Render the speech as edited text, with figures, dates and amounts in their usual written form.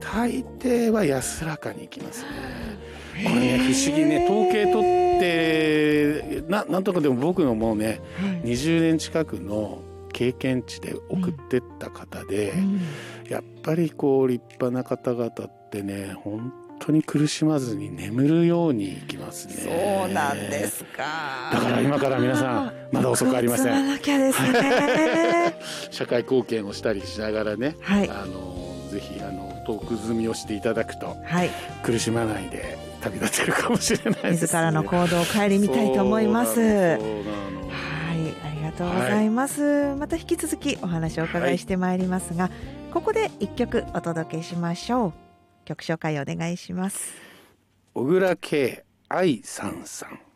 大抵は安らかにいきますね。これね不思議ね、統計取ってなんとかでも僕のもうね、20年近くの経験値で送ってった方で、やっぱりこう立派な方々ってね本当に苦しまずに眠るようにいきますね。 そうなんですか。 だから今から皆さんまだ遅くありません。 積まなきゃですね社会貢献をしたりしながらね、 はい、 ぜひトーク済みをしていただくと、 はい、 苦しまないで旅立てるかもしれないですね。 自らの行動を顧みたいと思います。はい、ありがとうございます、はい、また引き続きお話をお伺いしてまいりますが、はい、ここで一曲お届けしましょう。曲紹介お願いします。 小倉圭愛さんさん。